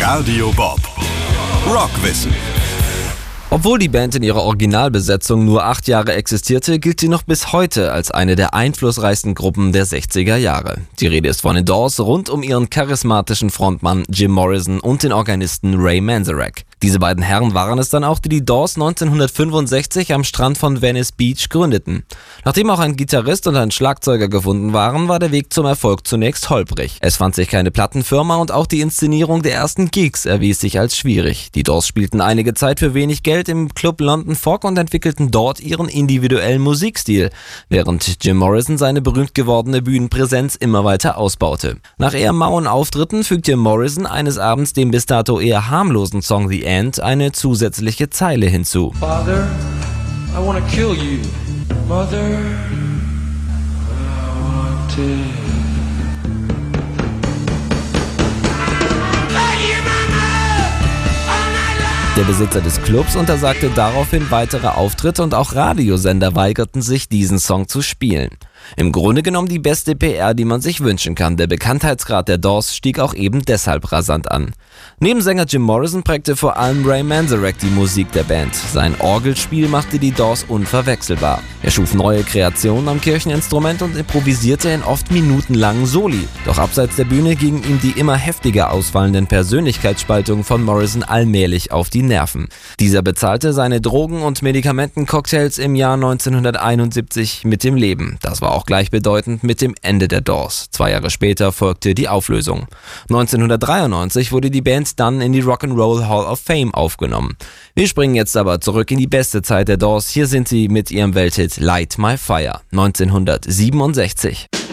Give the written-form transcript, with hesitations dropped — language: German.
Radio Bob. Rockwissen. Obwohl die Band in ihrer Originalbesetzung nur 8 Jahre existierte, gilt sie noch bis heute als eine der einflussreichsten Gruppen der 60er Jahre. Die Rede ist von den Doors rund um ihren charismatischen Frontmann Jim Morrison und den Organisten Ray Manzarek. Diese beiden Herren waren es dann auch, die die Doors 1965 am Strand von Venice Beach gründeten. Nachdem auch ein Gitarrist und ein Schlagzeuger gefunden waren, war der Weg zum Erfolg zunächst holprig. Es fand sich keine Plattenfirma und auch die Inszenierung der ersten Gigs erwies sich als schwierig. Die Doors spielten einige Zeit für wenig Geld im Club London Fog und entwickelten dort ihren individuellen Musikstil, während Jim Morrison seine berühmt gewordene Bühnenpräsenz immer weiter ausbaute. Nach eher mauen Auftritten fügte Morrison eines Abends dem bis dato eher harmlosen Song The End eine zusätzliche Zeile hinzu. Father, I wanna kill you. Mother, I want to. Der Besitzer des Clubs untersagte daraufhin weitere Auftritte und auch Radiosender weigerten sich, diesen Song zu spielen. Im Grunde genommen die beste PR, die man sich wünschen kann. Der Bekanntheitsgrad der Doors stieg auch eben deshalb rasant an. Neben Sänger Jim Morrison prägte vor allem Ray Manzarek die Musik der Band. Sein Orgelspiel machte die Doors unverwechselbar. Er schuf neue Kreationen am Kircheninstrument und improvisierte in oft minutenlangen Soli. Doch abseits der Bühne gingen ihm die immer heftiger ausfallenden Persönlichkeitsspaltungen von Morrison allmählich auf die Nerven. Dieser bezahlte seine Drogen- und Medikamentencocktails im Jahr 1971 mit dem Leben. Das war auch gleichbedeutend mit dem Ende der Doors. 2 Jahre später folgte die Auflösung. 1993 wurde die Band dann in die Rock'n'Roll Hall of Fame aufgenommen. Wir springen jetzt aber zurück in die beste Zeit der Doors. Hier sind sie mit ihrem Welthit Light My Fire 1967.